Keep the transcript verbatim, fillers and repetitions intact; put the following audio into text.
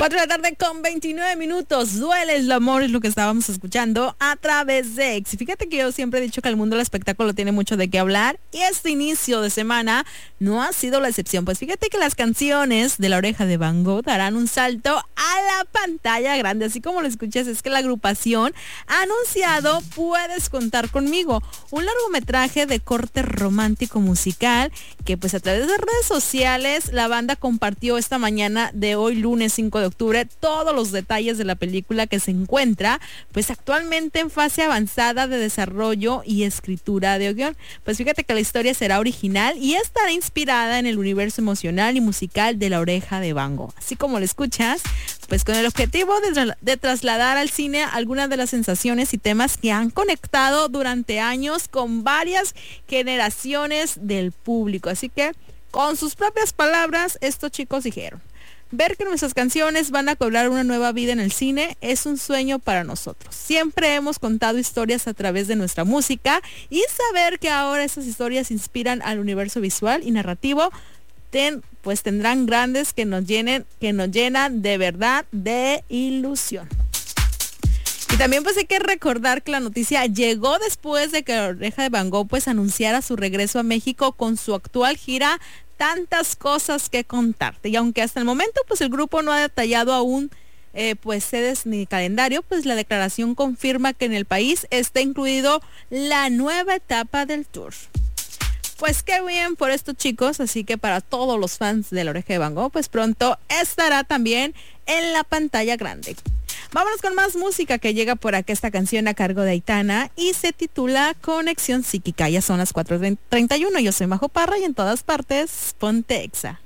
cuatro de la tarde con veintinueve minutos. Duele el amor, es lo que estábamos escuchando a través de X. Y fíjate que yo siempre he dicho que el mundo del espectáculo tiene mucho de qué hablar. Y este inicio de semana no ha sido la excepción. Pues fíjate que las canciones de La Oreja de Van Gogh darán un salto a la pantalla grande. Así como lo escuchas, es que la agrupación ha anunciado Puedes Contar Conmigo, un largometraje de corte romántico musical que pues a través de redes sociales la banda compartió esta mañana de hoy lunes cinco de octubre todos los detalles de la película, que se encuentra pues actualmente en fase avanzada de desarrollo y escritura de guión. Pues fíjate que la historia será original y estará inspirada en el universo emocional y musical de La Oreja de Van Gogh. Así como lo escuchas, pues con el objetivo de, tra- de trasladar al cine algunas de las sensaciones y temas que han conectado durante años con varias generaciones del público. Así que, con sus propias palabras, estos chicos dijeron: ver que nuestras canciones van a cobrar una nueva vida en el cine es un sueño para nosotros. Siempre hemos contado historias a través de nuestra música y saber que ahora esas historias inspiran al universo visual y narrativo, ten, pues tendrán grandes que nos llenen, que nos llenan de verdad de ilusión. Y también pues hay que recordar que la noticia llegó después de que La Oreja de Van Gogh pues anunciara su regreso a México con su actual gira Tantas Cosas que Contarte. Y aunque hasta el momento pues el grupo no ha detallado aún eh, pues sedes ni calendario, pues la declaración confirma que en el país está incluido la nueva etapa del tour. Pues qué bien por estos chicos, así que para todos los fans de La Oreja de Van Gogh, pues pronto estará también en la pantalla grande. Vámonos con más música que llega por acá, esta canción a cargo de Aitana y se titula Conexión Psíquica. Ya son las cuatro treinta y uno, yo soy Majo Parra y en todas partes, ponte Exa.